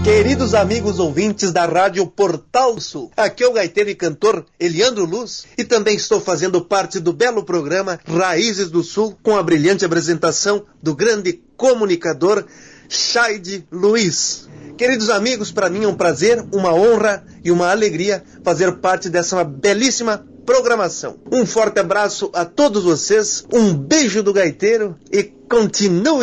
Queridos amigos ouvintes da Rádio Portal do Sul, aqui é o gaiteiro e cantor Eliandro Luz e também estou fazendo parte do belo programa Raízes do Sul com a brilhante apresentação do grande comunicador Chaide Luiz. Queridos amigos, para mim é um prazer, uma honra e uma alegria fazer parte dessa belíssima programação. Um forte abraço a todos vocês, um beijo do gaiteiro e continue